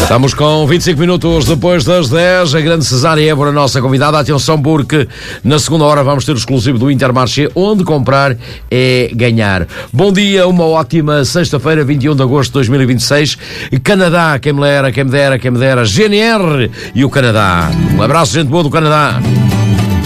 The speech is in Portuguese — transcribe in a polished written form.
Estamos com 25 minutos depois das 10. A grande Cesária Évora, a nossa convidada. Atenção, porque na segunda hora vamos ter o exclusivo do Intermarché, onde comprar é ganhar. Bom dia, uma ótima sexta-feira, 21 de agosto de 2026. Canadá, quem me dera, GNR e o Canadá. Um abraço, gente boa do Canadá.